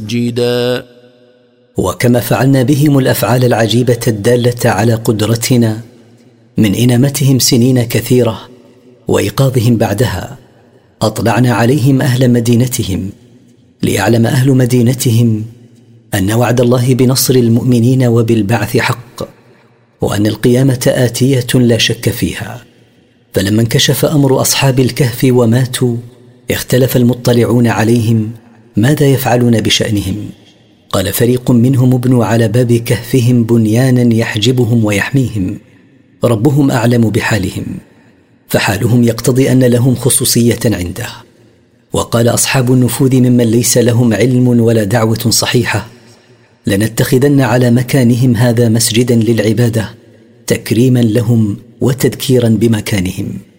مسجدا. وكما فعلنا بهم الأفعال العجيبة الدالة على قدرتنا من إنامتهم سنين كثيرة وإيقاظهم بعدها، أطلعنا عليهم أهل مدينتهم ليعلم أهل مدينتهم أن وعد الله بنصر المؤمنين وبالبعث حق، وأن القيامة آتية لا شك فيها. فلما انكشف أمر أصحاب الكهف وماتوا، اختلف المطلعون عليهم ماذا يفعلون بشأنهم. قال فريق منهم ابنوا على باب كهفهم بنيانا يحجبهم ويحميهم، ربهم أعلم بحالهم، فحالهم يقتضي أن لهم خصوصية عنده. وقال أصحاب النفوذ ممن ليس لهم علم ولا دعوة صحيحة: لنتخذن على مكانهم هذا مسجدا للعبادة تكريما لهم وتذكيرا بمكانهم.